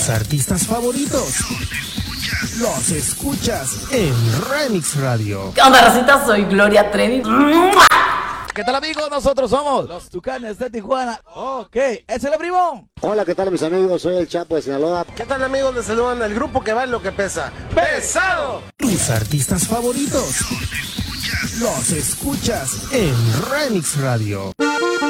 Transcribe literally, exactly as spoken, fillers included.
Tus artistas favoritos los escuchas en Remix Radio. ¿Qué onda, racita? Soy Gloria Trevi. ¿Qué tal, amigos? Nosotros somos los Tucanes de Tijuana. Ok, ese es el primo. Hola, ¿qué tal, mis amigos? Soy el Chapo de Sinaloa. ¿Qué tal, amigos? Les saludan el grupo que va en lo que pesa. ¡Pesado! Tus artistas favoritos los escuchas en Remix Radio.